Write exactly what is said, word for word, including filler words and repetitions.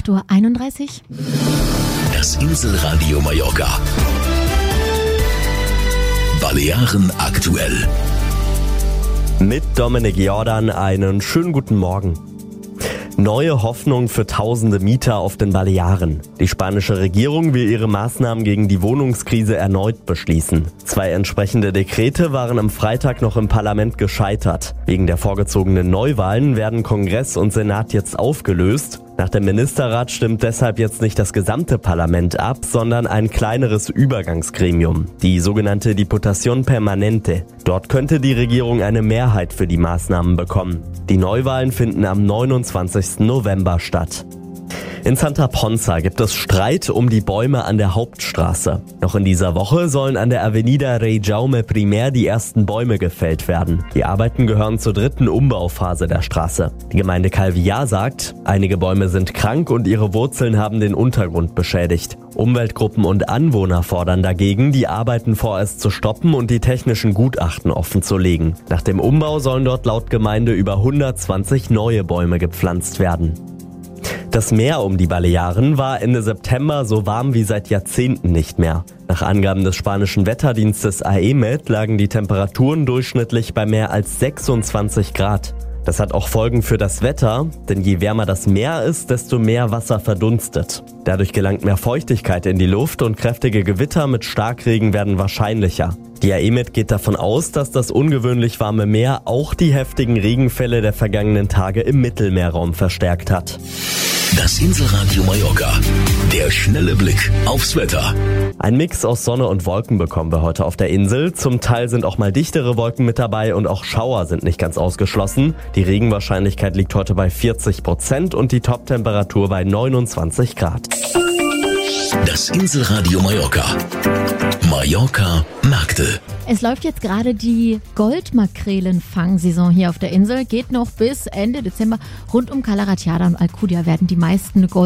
acht Uhr einunddreißig. Das Inselradio Mallorca. Balearen aktuell. Mit Dominik Jordan einen schönen guten Morgen. Neue Hoffnung für tausende Mieter auf den Balearen. Die spanische Regierung will ihre Maßnahmen gegen die Wohnungskrise erneut beschließen. Zwei entsprechende Dekrete waren am Freitag noch im Parlament gescheitert. Wegen der vorgezogenen Neuwahlen werden Kongress und Senat jetzt aufgelöst. Nach dem Ministerrat stimmt deshalb jetzt nicht das gesamte Parlament ab, sondern ein kleineres Übergangsgremium, die sogenannte Diputación Permanente. Dort könnte die Regierung eine Mehrheit für die Maßnahmen bekommen. Die Neuwahlen finden am neunundzwanzigsten November statt. In Santa Ponsa gibt es Streit um die Bäume an der Hauptstraße. Noch in dieser Woche sollen an der Avenida Rei Jaume I die ersten Bäume gefällt werden. Die Arbeiten gehören zur dritten Umbauphase der Straße. Die Gemeinde Calvillar sagt, einige Bäume sind krank und ihre Wurzeln haben den Untergrund beschädigt. Umweltgruppen und Anwohner fordern dagegen, die Arbeiten vorerst zu stoppen und die technischen Gutachten offenzulegen. Nach dem Umbau sollen dort laut Gemeinde über hundertzwanzig neue Bäume gepflanzt werden. Das Meer um die Balearen war Ende September so warm wie seit Jahrzehnten nicht mehr. Nach Angaben des spanischen Wetterdienstes A E M E D lagen die Temperaturen durchschnittlich bei mehr als sechsundzwanzig Grad. Das hat auch Folgen für das Wetter, denn je wärmer das Meer ist, desto mehr Wasser verdunstet. Dadurch gelangt mehr Feuchtigkeit in die Luft und kräftige Gewitter mit Starkregen werden wahrscheinlicher. Die A E M E D geht davon aus, dass das ungewöhnlich warme Meer auch die heftigen Regenfälle der vergangenen Tage im Mittelmeerraum verstärkt hat. Das Inselradio Mallorca. Der schnelle Blick aufs Wetter. Ein Mix aus Sonne und Wolken bekommen wir heute auf der Insel. Zum Teil sind auch mal dichtere Wolken mit dabei und auch Schauer sind nicht ganz ausgeschlossen. Die Regenwahrscheinlichkeit liegt heute bei vierzig Prozent und die Toptemperatur bei neunundzwanzig Grad. Das Inselradio Mallorca. Mallorca Märkte. Es läuft jetzt gerade die Goldmakrelenfangsaison hier auf der Insel. Geht noch bis Ende Dezember. Rund um Cala Ratjada und Alcudia werden die meisten Gold